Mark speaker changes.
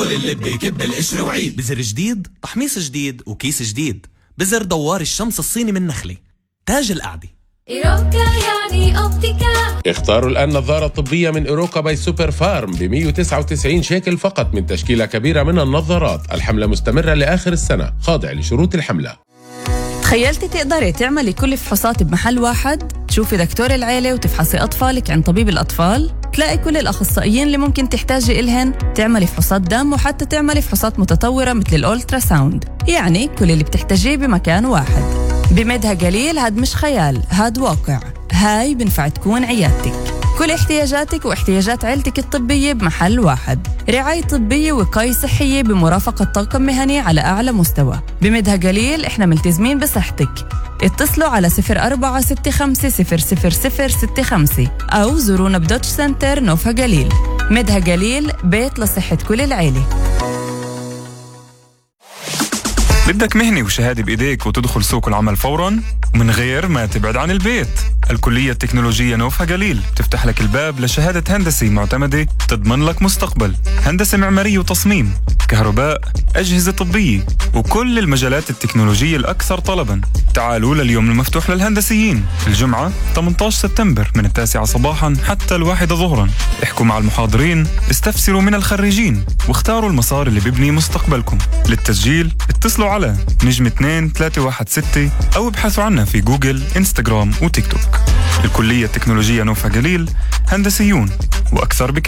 Speaker 1: البترول اللي بيكب القشر وعيد.
Speaker 2: بزر جديد، تحميص جديد، وكيس جديد. بزر دوار الشمس الصيني من نخلة، تاج القعدة.
Speaker 3: إيروكا يعني أوبتيكا.
Speaker 4: اختاروا الآن نظارة طبية من إيروكا باي سوبر فارم ب199 شيكل فقط من تشكيلة كبيرة من النظارات. الحملة مستمرة لآخر السنة، خاضع لشروط الحملة.
Speaker 5: تخيلتي تقدري تعملي كل الفحوصات بمحل واحد؟ تشوفي دكتور العيلة وتفحصي أطفالك عند طبيب الأطفال؟ تلاقي كل الأخصائيين اللي ممكن تحتاجي إلهن، تعملي فحوصات دم وحتى تعملي فحوصات متطورة مثل الأولترا ساوند. يعني كل اللي بتحتاجيه بمكان واحد. بمدها قليل، هاد مش خيال، هاد واقع. هاي بنفع تكون عيادتك. كل احتياجاتك واحتياجات عيلتك الطبية بمحل واحد. رعاية طبية ووقاية صحية بمرافقة طاقم مهني على أعلى مستوى. بمدها قليل إحنا ملتزمين بصحتك. اتصلوا على 0465000065 أو زورونا بدوتش سنتر نوفا قليل. مدها قليل، بيت لصحة كل العيلة.
Speaker 6: بدك مهنة وشهادة بإيديك وتدخل سوق العمل فوراً ومن غير ما تبعد عن البيت. الكلية التكنولوجية نوفا قليل تفتح لك الباب لشهادة هندسة معتمدة تضمن لك مستقبل. هندسة معمارية وتصميم، كهرباء، أجهزة طبية وكل المجالات التكنولوجية الأكثر طلباً. تعالوا لليوم المفتوح للهندسيين الجمعة 18 سبتمبر من 9 صباحاً حتى 1 ظهراً. احكوا مع المحاضرين، استفسروا من الخريجين واختاروا المسار اللي بيبني مستقبلكم. للتسجيل اتصلوا على نجم 2316 أو ابحثوا عنا في جوجل، إنستغرام وتيك توك. الكلية التكنولوجية نوفا قليل، هندسيون وأكثر بكثير.